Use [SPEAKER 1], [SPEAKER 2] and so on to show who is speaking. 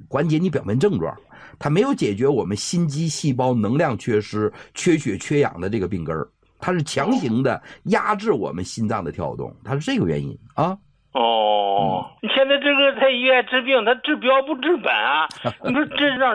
[SPEAKER 1] 缓解你表面症状，它没有解决我们心肌细胞能量缺失、缺血缺氧的这个病根儿，它是强行的压制我们心脏的跳动，它是这个原因啊。
[SPEAKER 2] 你现在这个在医院治病，他治标不治本啊！你说这让